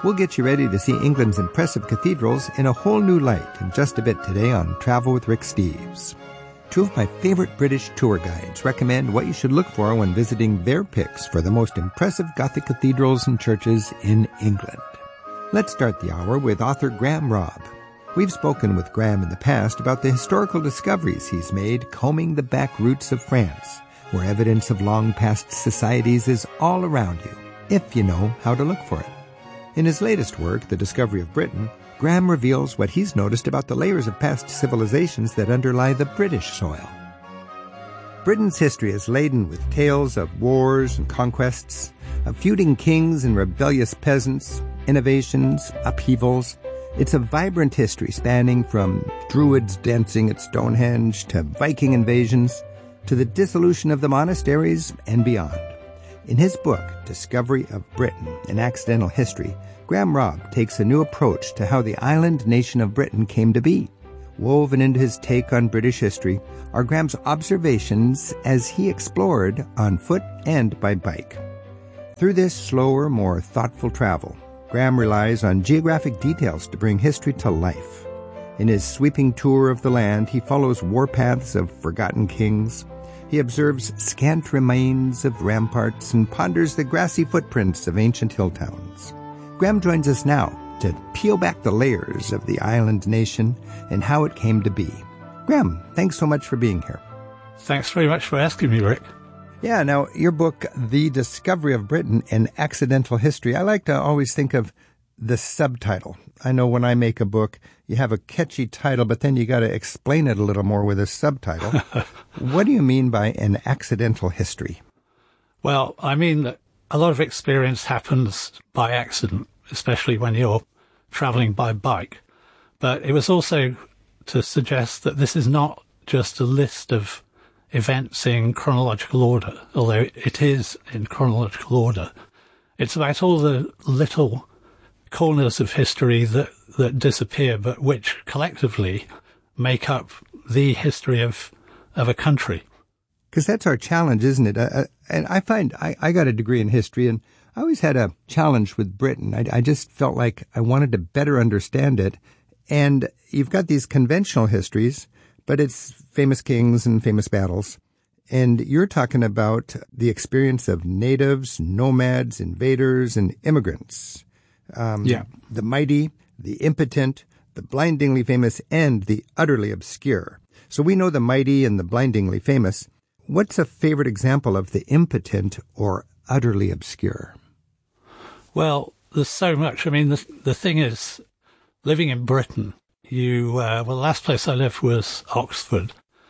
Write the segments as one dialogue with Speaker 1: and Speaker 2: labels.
Speaker 1: We'll get you ready to see England's impressive cathedrals in a whole new light in just a bit today on Travel with Rick Steves. Two of my favorite British tour guides recommend what you should look for when visiting their picks for the most impressive Gothic cathedrals and churches in England. Let's start the hour with author Graham Robb. We've spoken with Graham in the past about the historical discoveries he's made combing the back routes of France, where evidence of long-past societies is all around you, if you know how to look for it. In his latest work, The Discovery of Britain, Graham reveals what he's noticed about the layers of past civilizations that underlie the British soil. Britain's history is laden with tales of wars and conquests, of feuding kings and rebellious peasants, innovations, upheavals. It's a vibrant history spanning from Druids dancing at Stonehenge to Viking invasions to the dissolution of the monasteries and beyond. In his book, Discovery of Britain, An Accidental History, Graham Robb takes a new approach to how the island nation of Britain came to be. Woven into his take on British history are Graham's observations as he explored on foot and by bike. Through this slower, more thoughtful travel, Graham relies on geographic details to bring history to life. In his sweeping tour of the land, he follows warpaths of forgotten kings. He observes scant remains of ramparts and ponders the grassy footprints of ancient hill towns. Graham joins us now to peel back the layers of the island nation and how it came to be. Graham, thanks so much for being here.
Speaker 2: Thanks very much for asking me, Rick.
Speaker 1: Yeah, now, your book, The Discovery of Britain, An Accidental History, I like to always think of the subtitle. I know when I make a book, you have a catchy title, but then you got to explain it a little more with a subtitle. What do you mean by an accidental history?
Speaker 2: Well, I mean that a lot of experience happens by accident, especially when you're traveling by bike. But it was also to suggest that this is not just a list of events in chronological order, although it is in chronological order. It's about all the little corners of history that disappear, but which collectively make up the history of a country.
Speaker 1: Because that's our challenge, isn't it? And I find I got a degree in history, and I always had a challenge with Britain. I just felt like I wanted to better understand it. And you've got these conventional histories, but it's famous kings and famous battles. And you're talking about the experience of natives, nomads, invaders, and immigrants. The mighty, the impotent, the blindingly famous, and the utterly obscure. So we know the mighty and the blindingly famous. What's a favorite example of the impotent or utterly obscure?
Speaker 2: Well, there's so much. I mean, the thing is, living in Britain, the last place I lived was Oxford.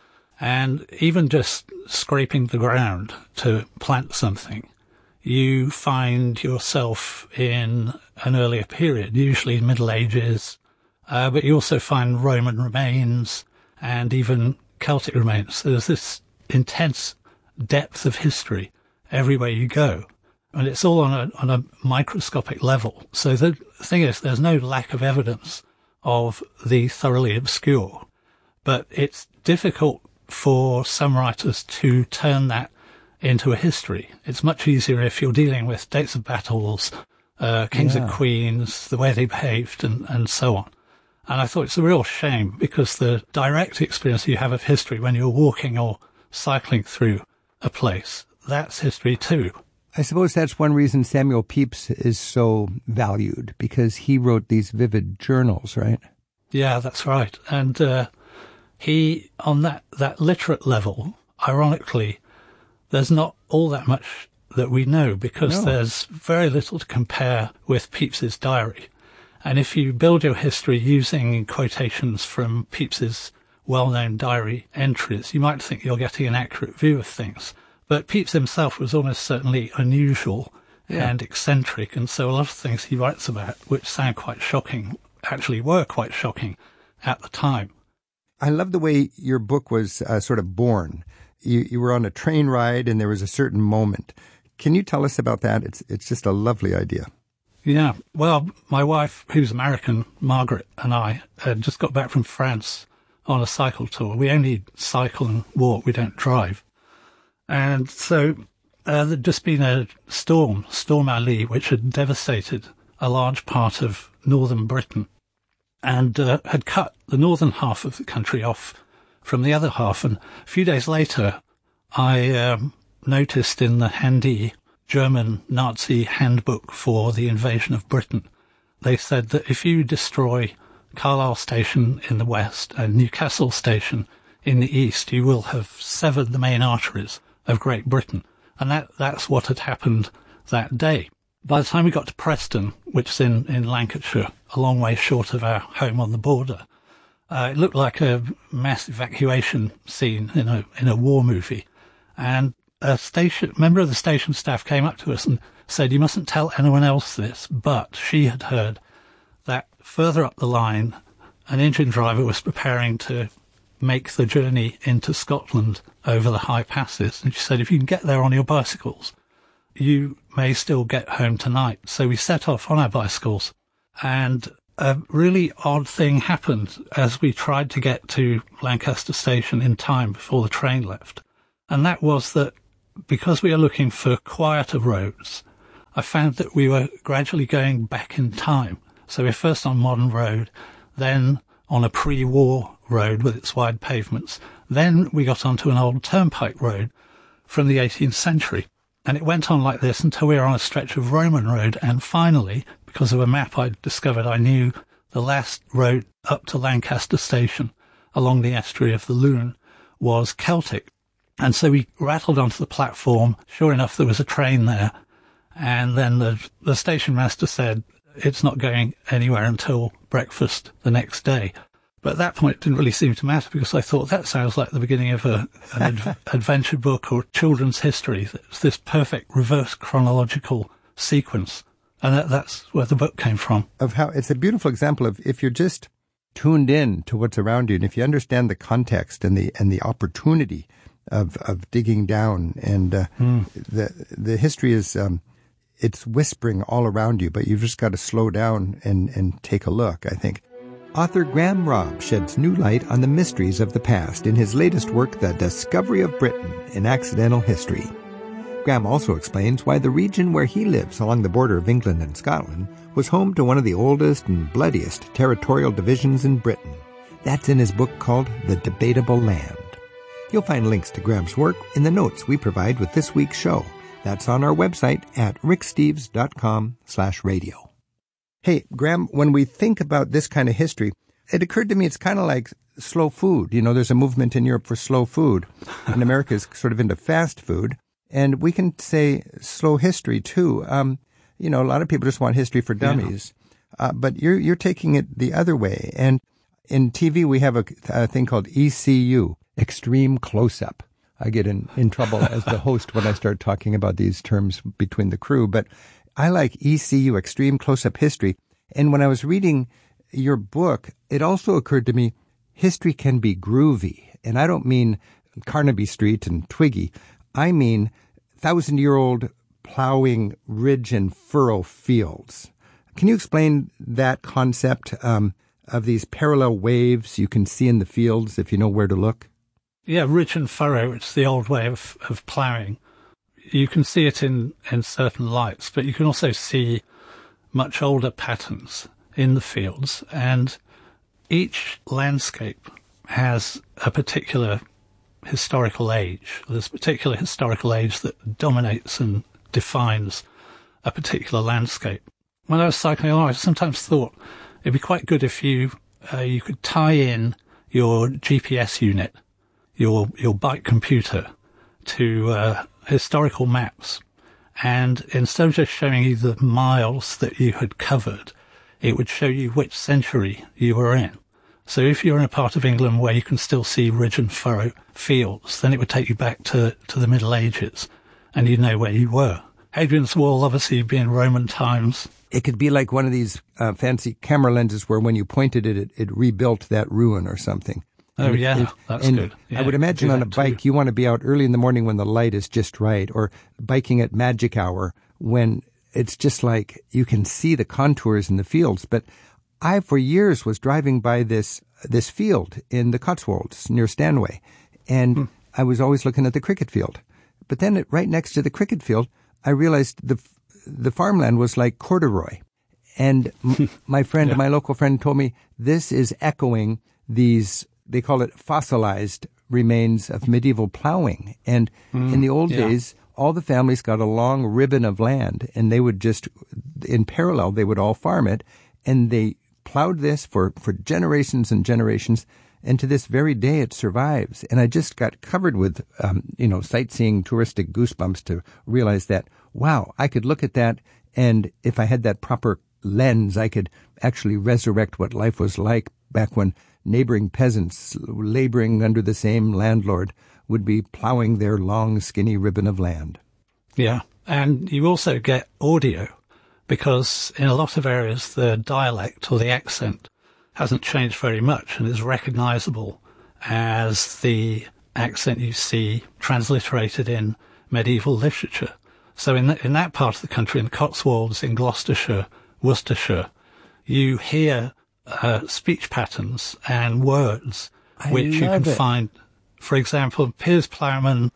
Speaker 2: And even just scraping the ground to plant something, you find yourself in an earlier period, usually Middle Ages, but you also find Roman remains and even Celtic remains. So there's this intense depth of history everywhere you go, and it's all on a microscopic level. So the thing is, there's no lack of evidence of the thoroughly obscure, but it's difficult for some writers to turn that into a history. It's much easier if you're dealing with dates of battles, kings and queens, the way they behaved, and so on. And I thought it's a real shame, because the direct experience you have of history when you're walking or cycling through a place, that's history too.
Speaker 1: I suppose that's one reason Samuel Pepys is so valued, because he wrote these vivid journals, right?
Speaker 2: Yeah, that's right. And he, on that literate level, ironically, there's not all that much that we know, because there's very little to compare with Pepys's diary. And if you build your history using quotations from Pepys's well-known diary entries, you might think you're getting an accurate view of things. But Pepys himself was almost certainly unusual and eccentric, and so a lot of things he writes about, which sound quite shocking, actually were quite shocking at the time.
Speaker 1: I love the way your book was sort of born. You were on a train ride and there was a certain moment. Can you tell us about that? It's just a lovely idea.
Speaker 2: Yeah. Well, my wife, who's American, Margaret, and I had just got back from France on a cycle tour. We only cycle and walk. We don't drive. And so there'd just been a Storm Ali, which had devastated a large part of northern Britain and had cut the northern half of the country off from the other half. And a few days later, I noticed in the handy German Nazi handbook for the invasion of Britain, they said that if you destroy Carlisle Station in the west and Newcastle Station in the east, you will have severed the main arteries of Great Britain. And that's what had happened that day. By the time we got to Preston, which is in Lancashire, a long way short of our home on the border, it looked like a mass evacuation scene in a war movie. And a member of the station staff came up to us and said, "You mustn't tell anyone else this," but she had heard that further up the line, an engine driver was preparing to make the journey into Scotland over the high passes. And she said, "If you can get there on your bicycles, you may still get home tonight." So we set off on our bicycles, and a really odd thing happened as we tried to get to Lancaster Station in time before the train left. And that was that because we are looking for quieter roads, I found that we were gradually going back in time. So we're first on Modern Road, then on a pre-war road with its wide pavements. Then we got onto an old turnpike road from the 18th century. And it went on like this until we were on a stretch of Roman road. And finally, because of a map I'd discovered, I knew the last road up to Lancaster Station along the estuary of the Lune was Celtic. And so we rattled onto the platform. Sure enough, there was a train there. And then the station master said, "It's not going anywhere until breakfast the next day." But at that point, it didn't really seem to matter because I thought that sounds like the beginning of an adventure book or children's history. It's this perfect reverse chronological sequence. And that's where the book came from.
Speaker 1: Of how it's a beautiful example of if you're just tuned in to what's around you, and if you understand the context and the opportunity of digging down, and the history is it's whispering all around you, but you've just got to slow down and take a look, I think. Author Graham Robb sheds new light on the mysteries of the past in his latest work, The Discovery of Britain in Accidental History. Graham also explains why the region where he lives along the border of England and Scotland was home to one of the oldest and bloodiest territorial divisions in Britain. That's in his book called The Debatable Land. You'll find links to Graham's work in the notes we provide with this week's show. That's on our website at ricksteves.com/radio. Hey, Graham, when we think about this kind of history, it occurred to me it's kind of like slow food. You know, there's a movement in Europe for slow food, and America is sort of into fast food. And we can say slow history, too. You know, a lot of people just want history for dummies. Yeah. But you're taking it the other way. And in TV, we have a thing called ECU, Extreme Close-Up. I get in trouble as the host when I start talking about these terms between the crew. But I like ECU, Extreme Close-Up History. And when I was reading your book, it also occurred to me history can be groovy. And I don't mean Carnaby Street and Twiggy. I mean 1,000-year-old plowing ridge and furrow fields. Can you explain that concept of these parallel waves you can see in the fields if you know where to look?
Speaker 2: Yeah, ridge and furrow, it's the old way of ploughing. You can see it in certain lights, but you can also see much older patterns in the fields. And each landscape has a particular historical age. There's a particular historical age that dominates and defines a particular landscape. When I was cycling along, I sometimes thought it'd be quite good if you could tie in your GPS unit, your bike computer, to historical maps. And instead of just showing you the miles that you had covered, it would show you which century you were in. So if you're in a part of England where you can still see ridge and furrow fields, then it would take you back to the Middle Ages, and you'd know where you were. Hadrian's Wall obviously being Roman times.
Speaker 1: It could be like one of these fancy camera lenses where when you pointed it rebuilt that ruin or something.
Speaker 2: Oh, yeah, that's good. Yeah,
Speaker 1: I would imagine on a bike, you want to be out early in the morning when the light is just right, or biking at magic hour when it's just like you can see the contours in the fields. But I, for years, was driving by this field in the Cotswolds near Stanway, and I was always looking at the cricket field. But then right next to the cricket field, I realized the farmland was like corduroy. And my friend, my local friend told me this is echoing these, they call it fossilized remains of medieval plowing. And in the old days, all the families got a long ribbon of land, and they would just, in parallel, they would all farm it, and they plowed this for generations and generations, and to this very day it survives. And I just got covered with, sightseeing touristic goosebumps to realize that, wow, I could look at that, and if I had that proper lens, I could actually resurrect what life was like back when neighboring peasants laboring under the same landlord would be plowing their long, skinny ribbon of land.
Speaker 2: Yeah, and you also get audio, because in a lot of areas the dialect or the accent hasn't changed very much and is recognizable as the accent you see transliterated in medieval literature. So in that part of the country, in the Cotswolds, in Gloucestershire, Worcestershire, you hear speech patterns and words which you can find. For example, Piers Plowman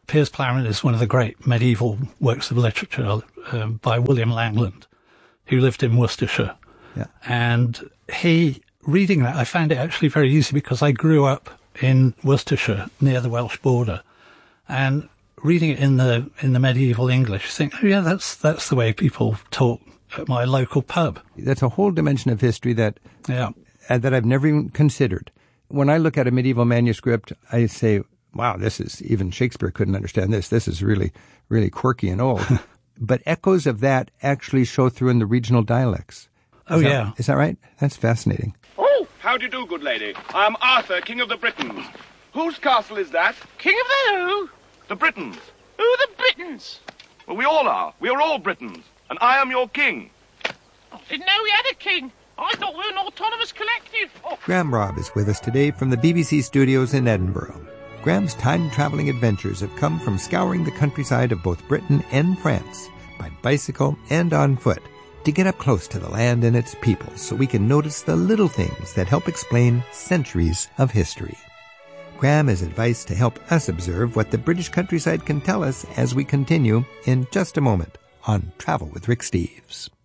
Speaker 2: is one of the great medieval works of literature by William Langland, who lived in Worcestershire.
Speaker 1: Yeah.
Speaker 2: And reading that, I found it actually very easy because I grew up in Worcestershire near the Welsh border, and reading it in the medieval English, you think, oh yeah, that's the way people talk at my local pub.
Speaker 1: That's a whole dimension of history that I've never even considered. When I look at a medieval manuscript, I say, wow, even Shakespeare couldn't understand this. This is really, really quirky and old. But echoes of that actually show through in the regional dialects. Is that right? That's fascinating.
Speaker 3: Oh, how do you do, good lady? I am Arthur, King of the Britons. Whose castle is that?
Speaker 4: King of the who?
Speaker 3: The Britons.
Speaker 4: Who are the Britons?
Speaker 3: Well, we all are. We are all Britons. And I am your king.
Speaker 4: I didn't know we had a king. I thought we were an autonomous collective.
Speaker 1: Graham Robb is with us today from the BBC studios in Edinburgh. Graham's time-traveling adventures have come from scouring the countryside of both Britain and France by bicycle and on foot to get up close to the land and its people so we can notice the little things that help explain centuries of history. Graham has advice to help us observe what the British countryside can tell us as we continue in just a moment on Travel with Rick Steves.